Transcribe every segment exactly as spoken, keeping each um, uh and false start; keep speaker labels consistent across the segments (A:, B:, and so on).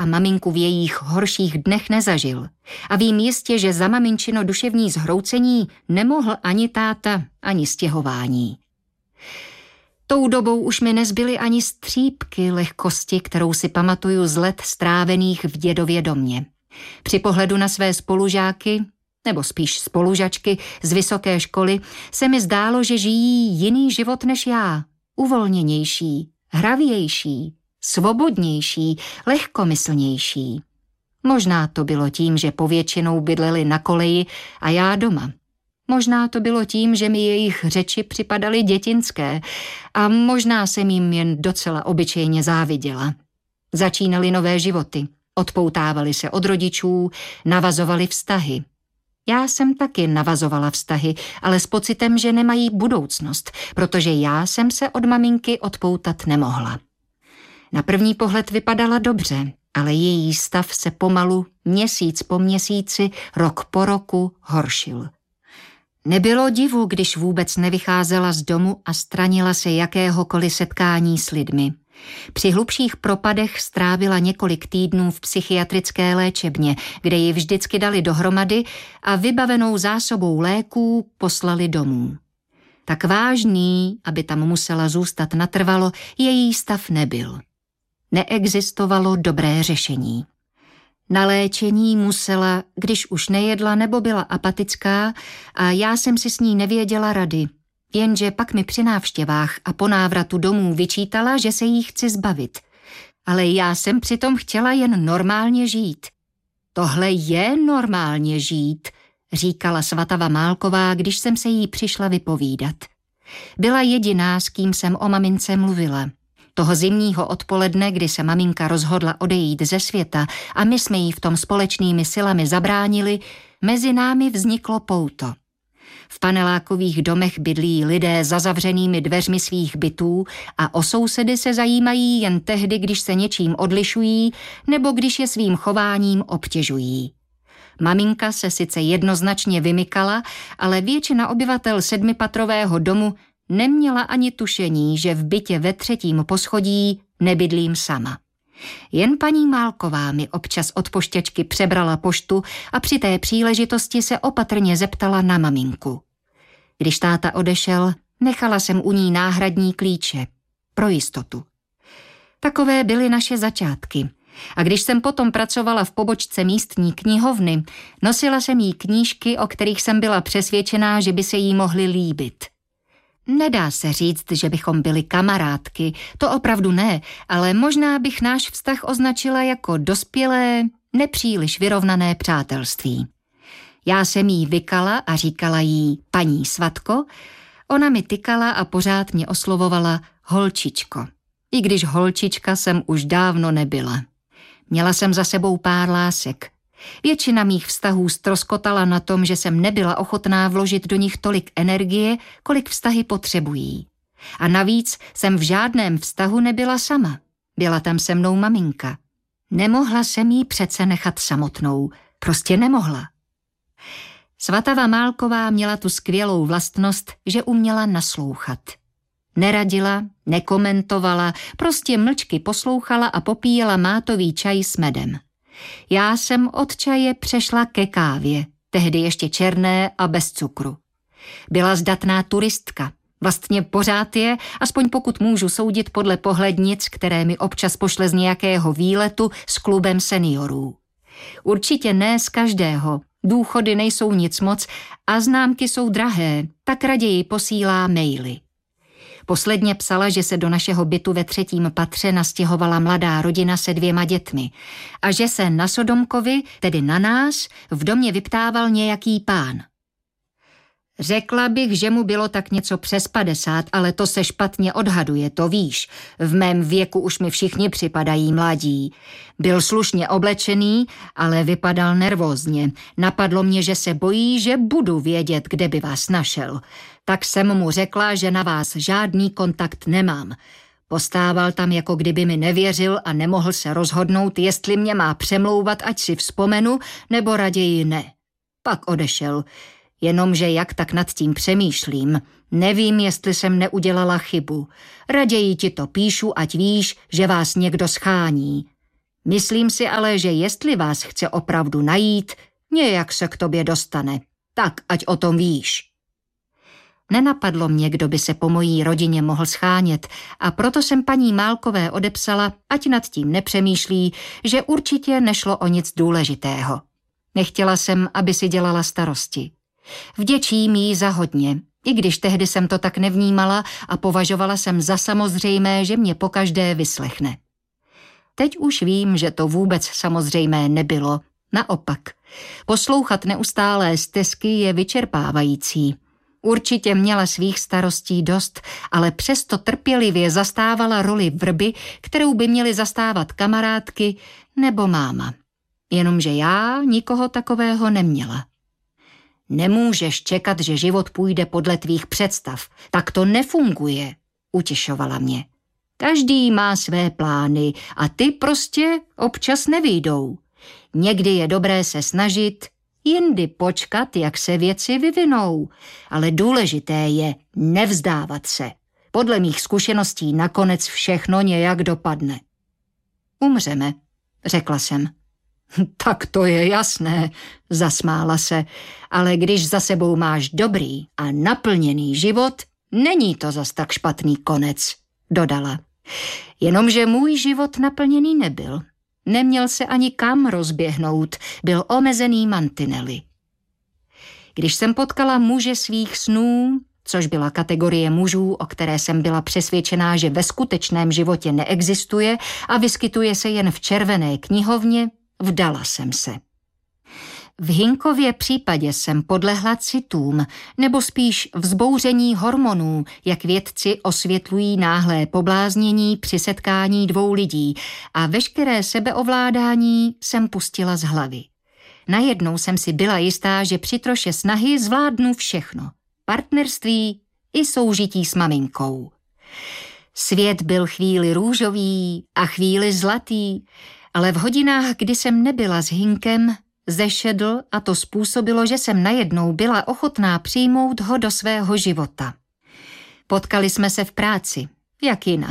A: maminku v jejich horších dnech nezažil. A vím jistě, že za maminčino duševní zhroucení nemohl ani táta, ani stěhování. Tou dobou už mi nezbyly ani střípky lehkosti, kterou si pamatuju z let strávených v dědově domě. Při pohledu na své spolužáky, nebo spíš spolužačky z vysoké školy, se mi zdálo, že žijí jiný život než já, uvolněnější, hravější, svobodnější, lehkomyslnější. Možná to bylo tím, že povětšinou bydleli na koleji a já doma. Možná to bylo tím, že mi jejich řeči připadaly dětinské a možná jsem jim jen docela obyčejně záviděla. Začínaly nové životy, odpoutávali se od rodičů, navazovali vztahy. Já jsem taky navazovala vztahy, ale s pocitem, že nemají budoucnost, protože já jsem se od maminky odpoutat nemohla. Na první pohled vypadala dobře, ale její stav se pomalu, měsíc po měsíci, rok po roku horšil. Nebylo divu, když vůbec nevycházela z domu a stranila se jakéhokoliv setkání s lidmi. Při hlubších propadech strávila několik týdnů v psychiatrické léčebně, kde ji vždycky dali dohromady a vybavenou zásobou léků poslali domů. Tak vážný, aby tam musela zůstat natrvalo, její stav nebyl. Neexistovalo dobré řešení. Na léčení musela, když už nejedla nebo byla apatická, a já jsem si s ní nevěděla rady. Jenže pak mi při návštěvách a po návratu domů vyčítala, že se jí chci zbavit. Ale já jsem přitom chtěla jen normálně žít. Tohle je normálně žít, říkala Svatava Málková, když jsem se jí přišla vypovídat. Byla jediná, s kým jsem o mamince mluvila. Toho zimního odpoledne, kdy se maminka rozhodla odejít ze světa a my jsme jí v tom společnými silami zabránili, mezi námi vzniklo pouto. V panelákových domech bydlí lidé za zavřenými dveřmi svých bytů a o sousedy se zajímají jen tehdy, když se něčím odlišují nebo když je svým chováním obtěžují. Maminka se sice jednoznačně vymykala, ale většina obyvatel sedmipatrového domu neměla ani tušení, že v bytě ve třetím poschodí nebydlím sama. Jen paní Málková mi občas od pošťačky přebrala poštu a při té příležitosti se opatrně zeptala na maminku. Když táta odešel, nechala jsem u ní náhradní klíče. Pro jistotu. Takové byly naše začátky. A když jsem potom pracovala v pobočce místní knihovny, nosila jsem jí knížky, o kterých jsem byla přesvědčená, že by se jí mohly líbit. Nedá se říct, že bychom byli kamarádky, to opravdu ne, ale možná bych náš vztah označila jako dospělé, nepříliš vyrovnané přátelství. Já jsem jí vykala a říkala jí paní Svatko, ona mi tykala a pořád mě oslovovala holčičko. I když holčička jsem už dávno nebyla. Měla jsem za sebou pár lásek. Většina mých vztahů ztroskotala na tom, že jsem nebyla ochotná vložit do nich tolik energie, kolik vztahy potřebují. A navíc jsem v žádném vztahu nebyla sama. Byla tam se mnou maminka. Nemohla jsem jí přece nechat samotnou. Prostě nemohla. Svatava Málková měla tu skvělou vlastnost, že uměla naslouchat. Neradila, nekomentovala, prostě mlčky poslouchala a popíjela mátový čaj s medem. Já jsem od čaje přešla ke kávě, tehdy ještě černé a bez cukru. Byla zdatná turistka, vlastně pořád je, aspoň pokud můžu soudit podle pohlednic, které mi občas pošle z nějakého výletu s klubem seniorů. Určitě ne z každého, důchody nejsou nic moc a známky jsou drahé, tak raději posílá maily. Posledně psala, že se do našeho bytu ve třetím patře nastěhovala mladá rodina se dvěma dětmi a že se na Sodomkovi, tedy na nás, v domě vyptával nějaký pán. Řekla bych, že mu bylo tak něco přes padesát, ale to se špatně odhaduje, to víš. V mém věku už mi všichni připadají mladí. Byl slušně oblečený, ale vypadal nervózně. Napadlo mě, že se bojí, že budu vědět, kde by vás našel. Tak jsem mu řekla, že na vás žádný kontakt nemám. Postával tam, jako kdyby mi nevěřil a nemohl se rozhodnout, jestli mě má přemlouvat, ať si vzpomenu, nebo raději ne. Pak odešel. Jenomže jak tak nad tím přemýšlím, nevím, jestli jsem neudělala chybu. Raději ti to píšu, ať víš, že vás někdo schání. Myslím si ale, že jestli vás chce opravdu najít, nějak se k tobě dostane. Tak, ať o tom víš. Nenapadlo mě, kdo by se po mojí rodině mohl schánět, a proto jsem paní Málkové odepsala, ať nad tím nepřemýšlí, že určitě nešlo o nic důležitého. Nechtěla jsem, aby si dělala starosti. Vděčím jí za hodně, i když tehdy jsem to tak nevnímala a považovala jsem za samozřejmé, že mě pokaždé vyslechne. Teď už vím, že to vůbec samozřejmé nebylo. Naopak, poslouchat neustálé stesky je vyčerpávající. Určitě měla svých starostí dost, ale přesto trpělivě zastávala roli vrby, kterou by měly zastávat kamarádky nebo máma. Jenomže já nikoho takového neměla. Nemůžeš čekat, že život půjde podle tvých představ. Tak to nefunguje, utěšovala mě. Každý má své plány a ty prostě občas nevyjdou. Někdy je dobré se snažit, jindy počkat, jak se věci vyvinou. Ale důležité je nevzdávat se. Podle mých zkušeností nakonec všechno nějak dopadne. Umřeme, řekla jsem. Tak to je jasné, zasmála se, ale když za sebou máš dobrý a naplněný život, není to zas tak špatný konec, dodala. Jenomže můj život naplněný nebyl. Neměl se ani kam rozběhnout, byl omezený mantinely. Když jsem potkala muže svých snů, což byla kategorie mužů, o které jsem byla přesvědčená, že ve skutečném životě neexistuje a vyskytuje se jen v červené knihovně, vdala jsem se. V Hinkově případě jsem podlehla citům, nebo spíš vzbouření hormonů, jak vědci osvětlují náhlé pobláznění při setkání dvou lidí, a veškeré sebeovládání jsem pustila z hlavy. Najednou jsem si byla jistá, že při troše snahy zvládnu všechno. Partnerství i soužití s maminkou. Svět byl chvíli růžový a chvíli zlatý, ale v hodinách, kdy jsem nebyla s Hinkem, zešedl a to způsobilo, že jsem najednou byla ochotná přijmout ho do svého života. Potkali jsme se v práci, jak jinak.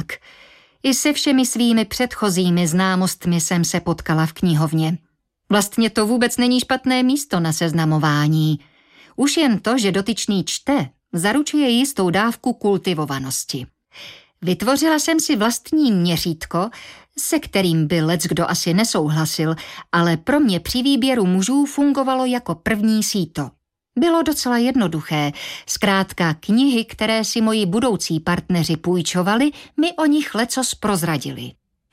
A: I se všemi svými předchozími známostmi jsem se potkala v knihovně. Vlastně to vůbec není špatné místo na seznamování. Už jen to, že dotyčný čte, zaručuje jistou dávku kultivovanosti. Vytvořila jsem si vlastní měřítko, se kterým by leckdo asi nesouhlasil, ale pro mě při výběru mužů fungovalo jako první síto. Bylo docela jednoduché, zkrátka knihy, které si moji budoucí partneři půjčovali, mi o nich lecos prozradili.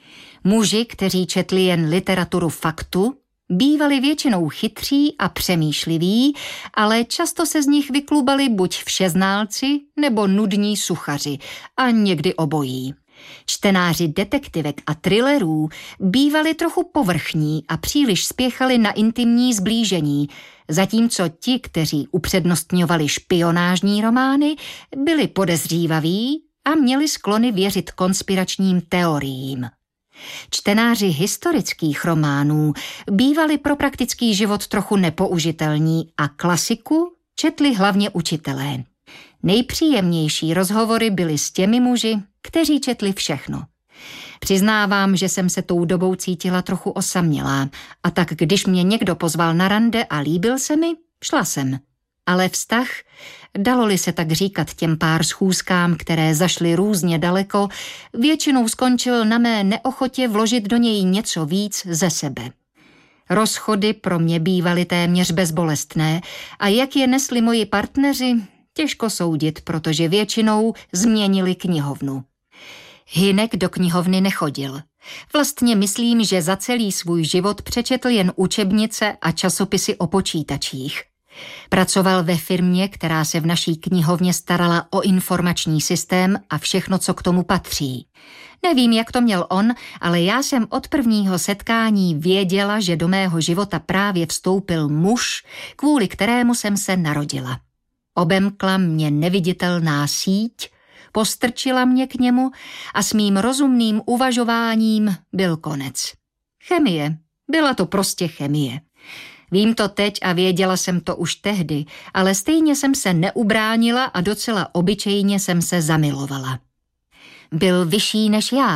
A: Muži, kteří četli jen literaturu faktu, bývali většinou chytří a přemýšliví, ale často se z nich vyklubali buď všeználci nebo nudní suchaři a někdy obojí. Čtenáři detektivek a thrillerů bývali trochu povrchní a příliš spěchali na intimní zblížení, zatímco ti, kteří upřednostňovali špionážní romány, byli podezřívaví a měli sklony věřit konspiračním teoriím. Čtenáři historických románů bývali pro praktický život trochu nepoužitelní a klasiku četli hlavně učitelé. Nejpříjemnější rozhovory byly s těmi muži, kteří četli všechno. Přiznávám, že jsem se tou dobou cítila trochu osamělá, a tak když mě někdo pozval na rande a líbil se mi, šla jsem. Ale vztah, dalo-li se tak říkat těm pár schůzkám, které zašly různě daleko, většinou skončil na mé neochotě vložit do něj něco víc ze sebe. Rozchody pro mě bývaly téměř bezbolestné a jak je nesli moji partneři, těžko soudit, protože většinou změnili knihovnu. Hinek do knihovny nechodil. Vlastně myslím, že za celý svůj život přečetl jen učebnice a časopisy o počítačích. Pracoval ve firmě, která se v naší knihovně starala o informační systém a všechno, co k tomu patří. Nevím, jak to měl on, ale já jsem od prvního setkání věděla, že do mého života právě vstoupil muž, kvůli kterému jsem se narodila. Obemkla mě neviditelná síť, postrčila mě k němu a s mým rozumným uvažováním byl konec. Chemie. Byla to prostě chemie. Vím to teď a věděla jsem to už tehdy, ale stejně jsem se neubránila a docela obyčejně jsem se zamilovala. Byl vyšší než já,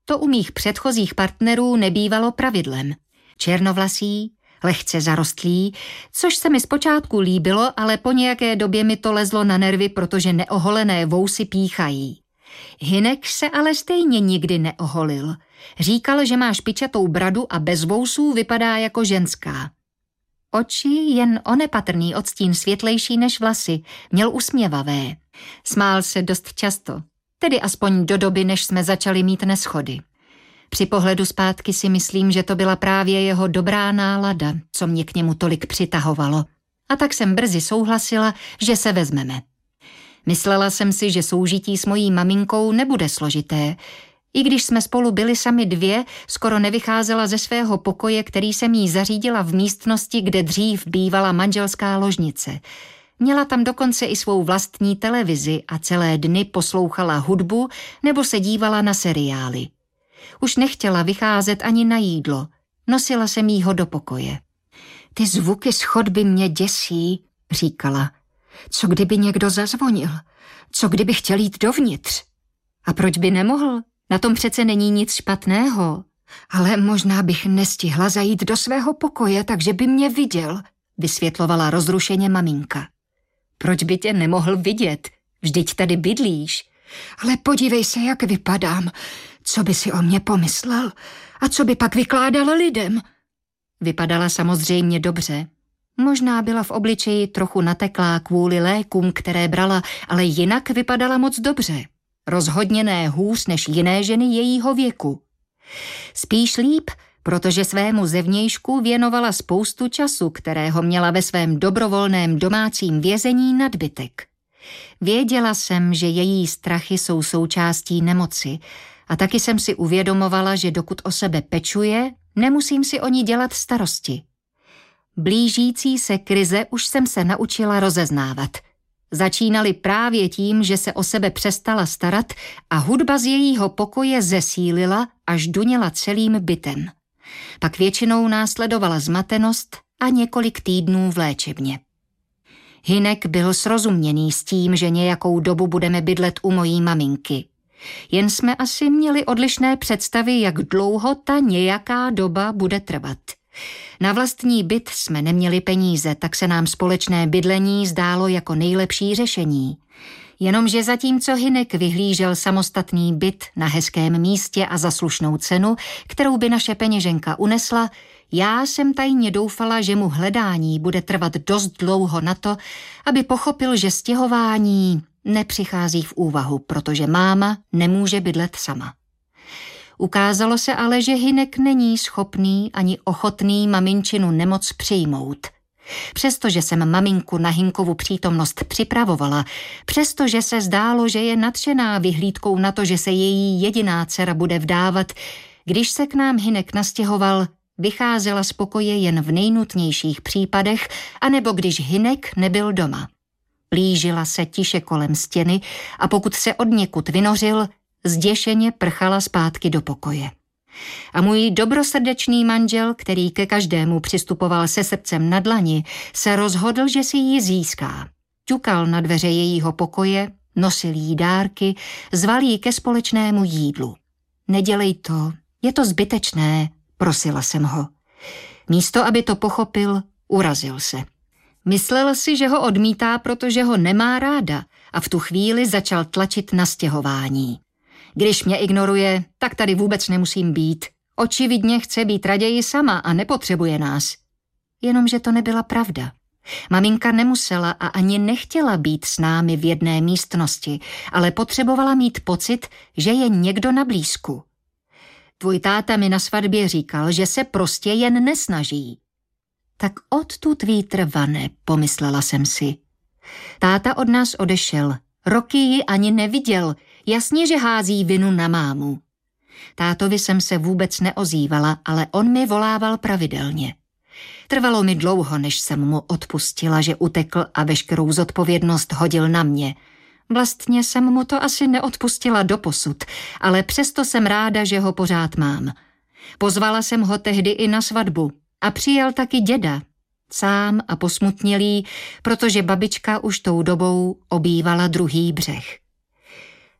A: To u mých předchozích partnerů nebývalo pravidlem. Černovlasý, lehce zarostlý, což se mi zpočátku líbilo, ale po nějaké době mi to lezlo na nervy, protože neoholené vousy píchají. Hynek se ale stejně nikdy neoholil. Říkal, že má špičatou bradu a bez vousů vypadá jako ženská. Oči jen o nepatrný odstín světlejší než vlasy, měl usměvavé. Smál se dost často, tedy aspoň do doby, než jsme začali mít neschody. Při pohledu zpátky si myslím, že to byla právě jeho dobrá nálada, co mě k němu tolik přitahovalo. A tak jsem brzy souhlasila, že se vezmeme. Myslela jsem si, že soužití s mojí maminkou nebude složité. I když jsme spolu byli sami dvě, skoro nevycházela ze svého pokoje, který jsem jí zařídila v místnosti, kde dřív bývala manželská ložnice. Měla tam dokonce i svou vlastní televizi a celé dny poslouchala hudbu nebo se dívala na seriály. Už nechtěla vycházet ani na jídlo. Nosila jsem jí ho do pokoje. Ty zvuky z chodby mě děsí, říkala. Co kdyby někdo zazvonil? Co kdyby chtěl jít dovnitř? A proč by nemohl? Na tom přece není nic špatného. Ale možná bych nestihla zajít do svého pokoje, takže by mě viděl, vysvětlovala rozrušeně maminka. Proč by tě nemohl vidět? Vždyť tady bydlíš. Ale podívej se, jak vypadám. Co by si o mě pomyslel? A co by pak vykládal lidem? Vypadala samozřejmě dobře. Možná byla v obličeji trochu nateklá kvůli lékům, které brala, ale jinak vypadala moc dobře. Rozhodně ne hůř než jiné ženy jejího věku. Spíš líp, protože svému zevnějšku věnovala spoustu času, kterého měla ve svém dobrovolném domácím vězení nadbytek. Věděla jsem, že její strachy jsou součástí nemoci a taky jsem si uvědomovala, že dokud o sebe pečuje, nemusím si o ní dělat starosti. Blížící se krize už jsem se naučila rozeznávat. Začínaly právě tím, že se o sebe přestala starat a hudba z jejího pokoje zesílila, až duněla celým bytem. Pak většinou následovala zmatenost a několik týdnů v léčebně. Hynek byl srozuměný s tím, že nějakou dobu budeme bydlet u mojí maminky. Jen jsme asi měli odlišné představy, jak dlouho ta nějaká doba bude trvat. Na vlastní byt jsme neměli peníze, tak se nám společné bydlení zdálo jako nejlepší řešení. Jenomže zatímco Hynek vyhlížel samostatný byt na hezkém místě a za slušnou cenu, kterou by naše peněženka unesla, já jsem tajně doufala, že mu hledání bude trvat dost dlouho na to, aby pochopil, že stěhování nepřichází v úvahu, protože máma nemůže bydlet sama. Ukázalo se ale, že Hynek není schopný ani ochotný maminčinu nemoc přijmout. Přestože jsem maminku na Hynkovu přítomnost připravovala, přestože se zdálo, že je nadšená vyhlídkou na to, že se její jediná dcera bude vdávat, když se k nám Hynek nastěhoval, vycházela z pokoje jen v nejnutnějších případech, anebo když Hynek nebyl doma. Plížila se tiše kolem stěny a pokud se odněkud vynořil, zděšeně prchala zpátky do pokoje. A můj dobrosrdečný manžel, který ke každému přistupoval se srdcem na dlani, se rozhodl, že si ji získá. Ťukal na dveře jejího pokoje, nosil jí dárky, zval jí ke společnému jídlu. Nedělej to, je to zbytečné, prosila jsem ho. Místo, aby to pochopil, urazil se. Myslel si, že ho odmítá, protože ho nemá ráda a v tu chvíli začal tlačit na stěhování. Když mě ignoruje, tak tady vůbec nemusím být. Očividně chce být raději sama a nepotřebuje nás. Jenomže to nebyla pravda. Maminka nemusela a ani nechtěla být s námi v jedné místnosti, ale potřebovala mít pocit, že je někdo na blízku. Tvůj táta mi na svatbě říkal, že se prostě jen nesnaží. Tak odtud vítr vane, pomyslela jsem si. Táta od nás odešel, roky ji ani neviděl, jasně, že hází vinu na mámu. Tátovi jsem se vůbec neozývala, ale on mi volával pravidelně. Trvalo mi dlouho, než jsem mu odpustila, že utekl a veškerou zodpovědnost hodil na mě. Vlastně jsem mu to asi neodpustila doposud, ale přesto jsem ráda, že ho pořád mám. Pozvala jsem ho tehdy i na svatbu a přijel taky děda, sám a posmutnělý, protože babička už tou dobou obývala druhý břeh.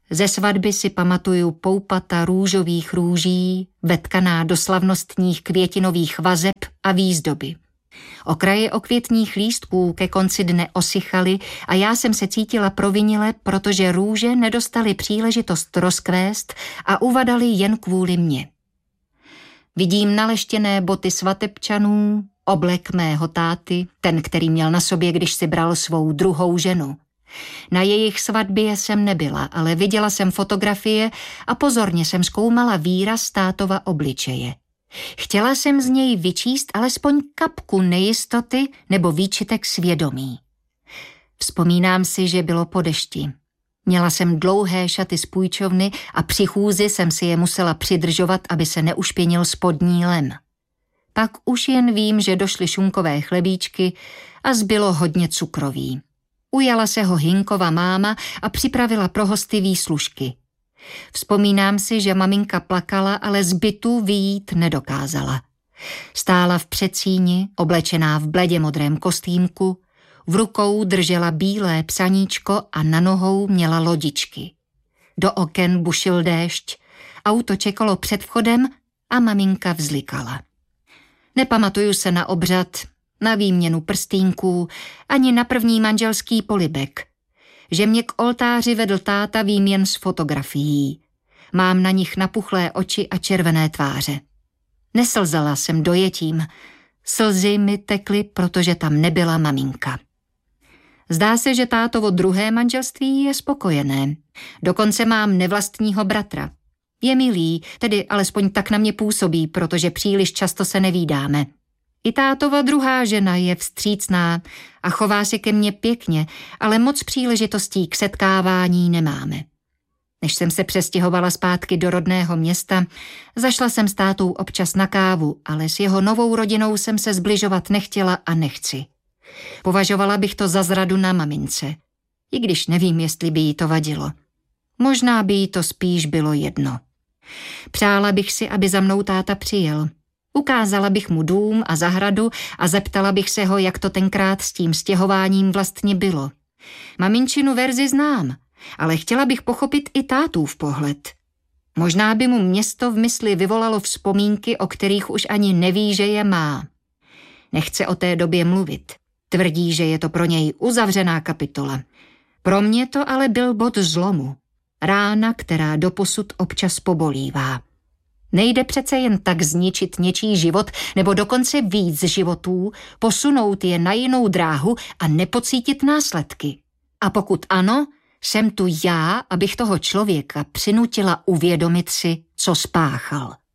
A: Ze svatby si pamatuju poupata růžových růží, vetkaná do slavnostních květinových vazeb a výzdoby. Okraje okvětních lístků ke konci dne osychaly a já jsem se cítila provinile, protože růže nedostaly příležitost rozkvést a uvadaly jen kvůli mně. Vidím naleštěné boty svatebčanů, oblek mého táty, ten, který měl na sobě, když si bral svou druhou ženu. Na jejich svatbě jsem nebyla, ale viděla jsem fotografie a pozorně jsem zkoumala výraz tátova obličeje. Chtěla jsem z něj vyčíst alespoň kapku nejistoty nebo výčitek svědomí. Vzpomínám si, že bylo po dešti. Měla jsem dlouhé šaty z půjčovny a při chůzi jsem si je musela přidržovat, aby se neušpinil spodní lem. Pak už jen vím, že došly šunkové chlebíčky a zbylo hodně cukroví. Ujala se ho Hinkova máma a připravila pro hosty výslužky. Vzpomínám si, že maminka plakala, ale z bytu vyjít nedokázala. Stála v předsíni, oblečená v bledě modrém kostýmku, v rukou držela bílé psaníčko a na nohou měla lodičky. Do oken bušil déšť, auto čekalo před vchodem a maminka vzlikala. Nepamatuju se na obřad, na výměnu prstýnků, ani na první manželský polibek. Že mě k oltáři vedl táta vím jen z fotografií. Mám na nich napuchlé oči a červené tváře. Neslzela jsem dojetím. Slzy mi tekly, protože tam nebyla maminka. Zdá se, že tátovo druhé manželství je spokojené. Dokonce mám nevlastního bratra. Je milý, tedy alespoň tak na mě působí, protože příliš často se nevídáme. I tátova druhá žena je vstřícná a chová se ke mně pěkně, ale moc příležitostí k setkávání nemáme. Než jsem se přestěhovala zpátky do rodného města, zašla jsem s tátou občas na kávu, ale s jeho novou rodinou jsem se zbližovat nechtěla a nechci. Považovala bych to za zradu na mamince, i když nevím, jestli by jí to vadilo. Možná by jí to spíš bylo jedno. Přála bych si, aby za mnou táta přijel. Ukázala bych mu dům a zahradu a zeptala bych se ho, jak to tenkrát s tím stěhováním vlastně bylo. Maminčinu verzi znám, ale chtěla bych pochopit i tátův pohled. Možná by mu město v mysli vyvolalo vzpomínky, o kterých už ani neví, že je má. Nechce o té době mluvit. Tvrdí, že je to pro něj uzavřená kapitola. Pro mě to ale byl bod zlomu. Rána, která doposud občas pobolívá. Nejde přece jen tak zničit něčí život, nebo dokonce víc životů, posunout je na jinou dráhu a nepocítit následky. A pokud ano, jsem tu já, abych toho člověka přinutila uvědomit si, co spáchal.